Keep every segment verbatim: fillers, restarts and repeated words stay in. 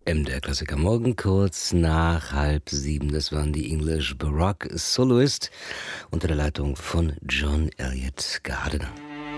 M D R-Klassiker morgen kurz nach halb sieben. Das waren die English Baroque Soloist unter der Leitung von John Elliott Gardiner.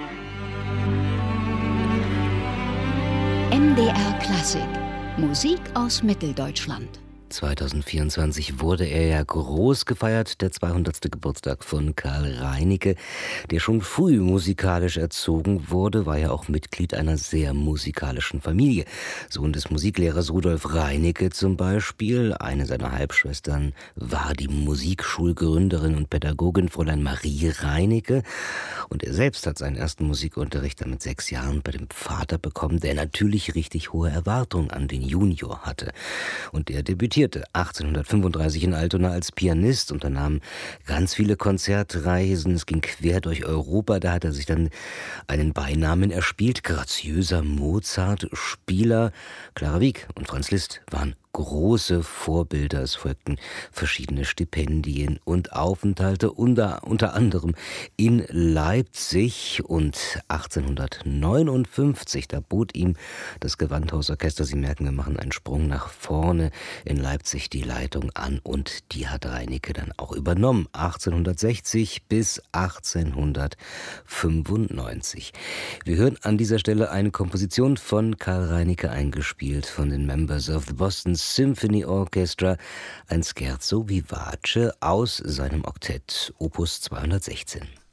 M D R Klassik. Musik aus Mitteldeutschland. zweitausendvierundzwanzig wurde er ja groß gefeiert, der zweihundertste Geburtstag von Karl Reinicke, der schon früh musikalisch erzogen wurde, war ja auch Mitglied einer sehr musikalischen Familie. Sohn des Musiklehrers Rudolf Reinicke zum Beispiel. Eine seiner Halbschwestern war die Musikschulgründerin und Pädagogin Fräulein Marie Reinicke. Und er selbst hat seinen ersten Musikunterricht dann mit sechs Jahren bei dem Vater bekommen, der natürlich richtig hohe Erwartungen an den Junior hatte. Und er debütierte achtzehnhundertfünfunddreißig in Altona als Pianist, unternahm ganz viele Konzertreisen, es ging quer durch Europa, da hat er sich dann einen Beinamen erspielt, graziöser Mozart-Spieler. Clara Wieck und Franz Liszt waren große Vorbilder. Es folgten verschiedene Stipendien und Aufenthalte, unter, unter anderem in Leipzig. Und achtzehnhundertneunundfünfzig, da bot ihm das Gewandhausorchester, Sie merken, wir machen einen Sprung nach vorne, in Leipzig die Leitung an, und die hat Reinicke dann auch übernommen, achtzehnhundertsechzig bis achtzehnhundertfünfundneunzig. Wir hören an dieser Stelle eine Komposition von Karl Reinicke, eingespielt von den Members of the Boston Symphony Orchestra, ein Scherzo vivace aus seinem Oktett Opus zweihundertsechzehn.